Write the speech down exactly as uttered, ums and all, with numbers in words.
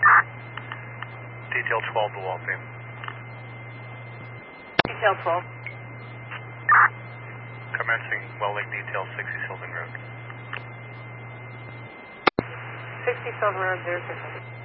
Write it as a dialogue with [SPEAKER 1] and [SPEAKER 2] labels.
[SPEAKER 1] Detail twelve to Waltham.
[SPEAKER 2] Detail twelve.
[SPEAKER 1] Commencing Well Lake Detail sixty Sylvan Road.
[SPEAKER 2] sixty Sylvan Road, zero six.